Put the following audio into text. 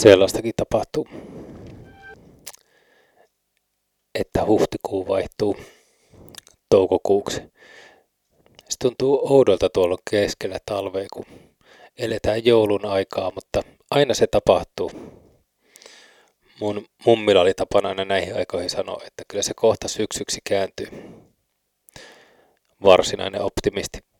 Sellaistakin tapahtuu, että huhtikuu vaihtuu toukokuuksi. Se tuntuu oudolta tuolla keskellä talvea, kun eletään joulun aikaa, mutta aina se tapahtuu. Mun mummilla oli tapana aina näihin aikoihin sanoa, että kyllä se kohta syksyksi kääntyy. Varsinainen optimisti.